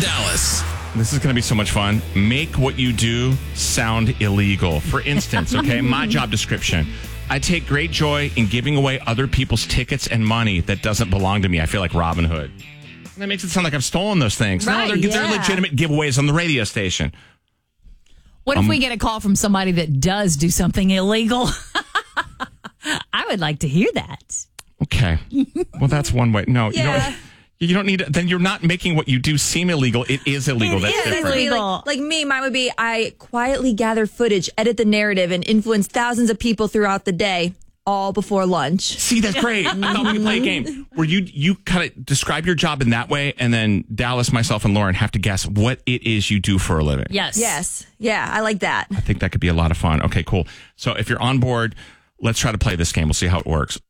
Dallas. This is going to be so much fun. Make what you do sound illegal. For instance, okay, my job description. I take great joy in giving away other people's tickets and money that doesn't belong to me. I feel like Robin Hood. That makes it sound like I've stolen those things. Right, No, they're legitimate giveaways on the radio station. What if we get a call from somebody that does do something illegal? I would like to hear that. Okay. Well, that's one way. No, you don't need to, then you're not making what you do seem illegal. It is illegal. That's different. illegal. Like me, mine would be I quietly gather footage, edit the narrative, and influence thousands of people throughout the day, all before lunch. See, that's great. I thought we could play a game where you kind of describe your job in that way, and then Dallas, myself, and Lauren have to guess what it is you do for a living. Yes. Yes. Yeah, I like that. I think that could be a lot of fun. Okay, cool. So if you're on board, let's try to play this game. We'll see how it works.